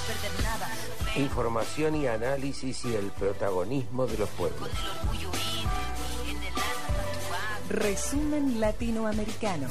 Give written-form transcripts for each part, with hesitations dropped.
Información y análisis y el protagonismo de los pueblos. Resumen latinoamericano.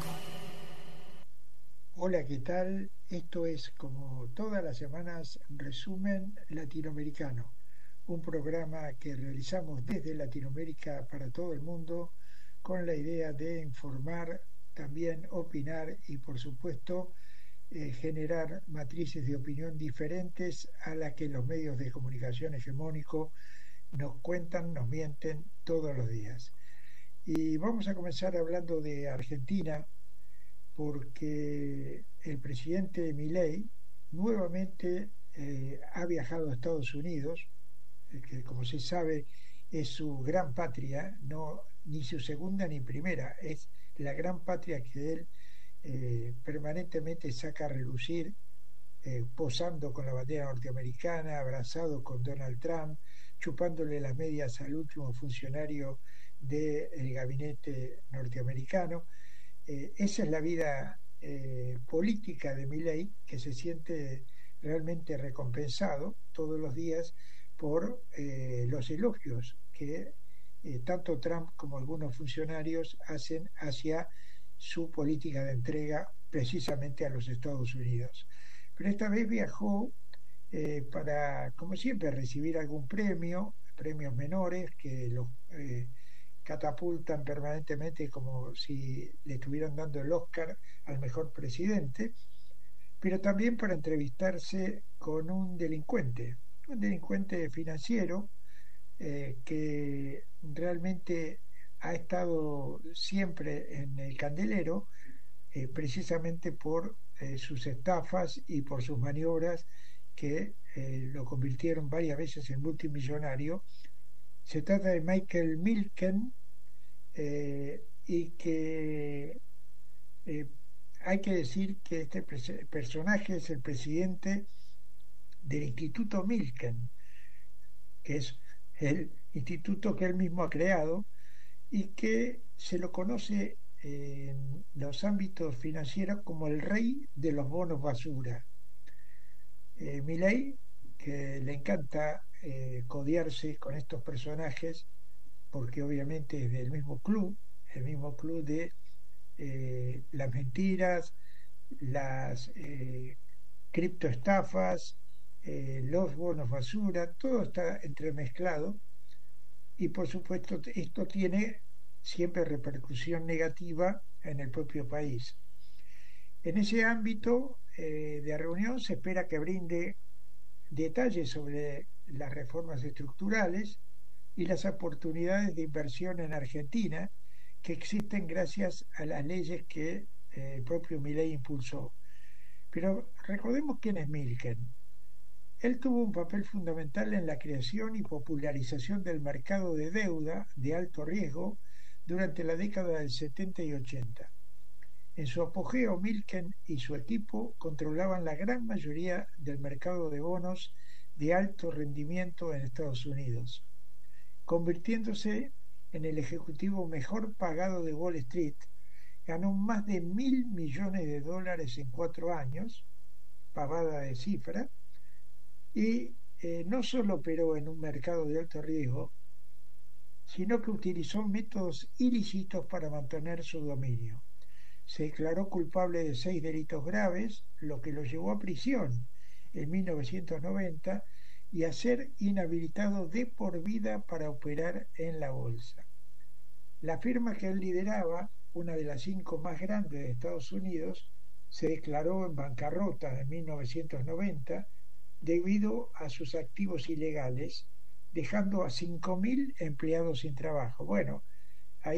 Hola, ¿qué tal? Esto es, como todas las semanas, Resumen Latinoamericano, un programa que realizamos desde Latinoamérica para todo el mundo con la idea de informar, también opinar y, por supuesto, generar matrices de opinión diferentes a las que los medios de comunicación hegemónicos nos cuentan, nos mienten todos los días. Y vamos a comenzar hablando de Argentina, porque el presidente Milei nuevamente ha viajado a Estados Unidos, que como se sabe es su gran patria, no ni su segunda ni primera, es la gran patria que él permanentemente saca a relucir, posando con la bandera norteamericana, abrazado con Donald Trump, chupándole las medias al último funcionario del gabinete norteamericano. Esa es la vida política de Milei, que se siente realmente recompensado todos los días por los elogios que tanto Trump como algunos funcionarios hacen hacia su política de entrega precisamente a los Estados Unidos. Pero esta vez viajó para, como siempre, recibir algún premio, premios menores que los catapultan permanentemente como si le estuvieran dando el Oscar al mejor presidente, pero también para entrevistarse con un delincuente financiero que realmente ha estado siempre en el candelero, precisamente por sus estafas y por sus maniobras que lo convirtieron varias veces en multimillonario. Se trata de Michael Milken, y que hay que decir que este personaje es el presidente del Instituto Milken, que es el instituto que él mismo ha creado y que se lo conoce en los ámbitos financieros como el rey de los bonos basura. Milei, que le encanta codearse con estos personajes, porque obviamente es del mismo club, el mismo club de las mentiras, las criptoestafas, los bonos basura, todo está entremezclado y por supuesto esto tiene siempre repercusión negativa en el propio país. En ese ámbito de reunión se espera que brinde detalles sobre las reformas estructurales y las oportunidades de inversión en Argentina que existen gracias a las leyes que el propio Milei impulsó. Pero recordemos quién es Milken. Él tuvo un papel fundamental en la creación y popularización del mercado de deuda de alto riesgo durante la década del 70 y 80. En su apogeo, Milken y su equipo controlaban la gran mayoría del mercado de bonos de alto rendimiento en Estados Unidos, convirtiéndose en el ejecutivo mejor pagado de Wall Street. Ganó más de $1.000 millones en 4 años, pavada de cifra, y no solo operó en un mercado de alto riesgo, sino que utilizó métodos ilícitos para mantener su dominio. Se declaró culpable de 6 delitos graves, lo que lo llevó a prisión en 1990 y a ser inhabilitado de por vida para operar en la bolsa. La firma que él lideraba, una de las 5 más grandes de Estados Unidos, se declaró en bancarrota en 1990 debido a sus activos ilegales, dejando a 5.000 empleados sin trabajo. Bueno,